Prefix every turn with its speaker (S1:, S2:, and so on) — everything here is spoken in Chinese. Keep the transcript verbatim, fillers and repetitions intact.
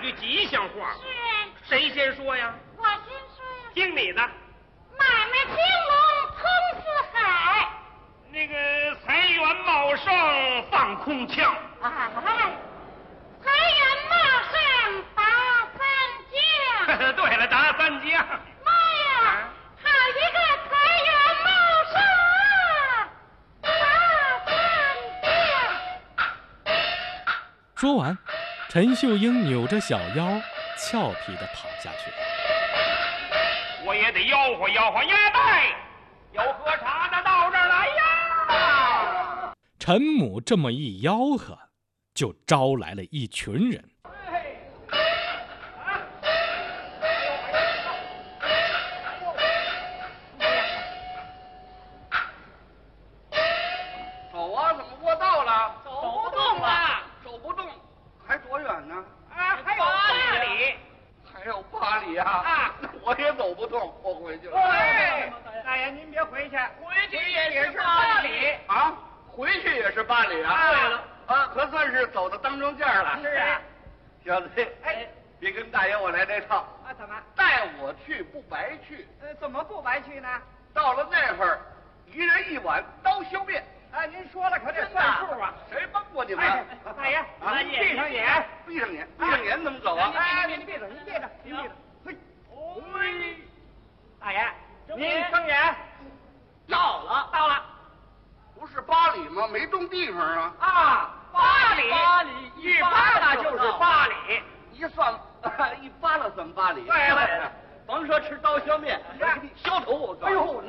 S1: 句吉祥话。
S2: 是。
S1: 谁先说呀？
S2: 我先说呀。
S1: 听你的。
S2: 买卖兴隆通四海。
S1: 那个财源茂盛放空腔。
S2: 哎，财源茂盛达三江。
S1: 对了，达三江。
S2: 妈呀，好一个财源茂盛啊！达三江。
S3: 说完，陈秀英扭着小腰，俏皮地跑下去。
S1: 我也得吆喝吆喝呀，拜，有喝茶的到这儿来呀！
S3: 陈母这么一吆喝，就招来了一群人。
S4: 走啊，怎么过道了？
S1: 走不动了，
S4: 走不动，还多远呢？
S1: 啊，还有八里。
S4: 还有八里啊！
S1: 啊，
S4: 那我也走不动，我回去了。
S1: 哎，大爷您别回去，回去也是八里
S4: 啊，回去也是八里啊。
S1: 对了，
S4: 啊，可算是走到当中间了。
S1: 是啊，
S4: 小子，
S1: 哎，
S4: 别跟大爷我来这套。
S1: 啊，怎么？
S4: 带我去不白去。
S1: 呃，怎么不白去呢？
S4: 到了那会儿，一人一碗刀削面。
S1: 啊，您说了可得算数啊！
S4: 谁帮过你们？
S1: 大爷，
S4: 啊，
S1: 闭上眼，
S4: 闭上眼，闭上眼怎么走啊？
S1: 哎，你闭着，你闭着，你闭着。嘿，嘿，大爷，您睁眼。到了，到了。
S4: 不是八里吗？没动地方啊。
S1: 啊，八里，
S4: 八里
S1: 一扒拉就是八里，
S4: 一算一扒拉算八里。
S1: 对了，
S4: 甭说吃刀削面，我给你削头我告诉你。哎呦。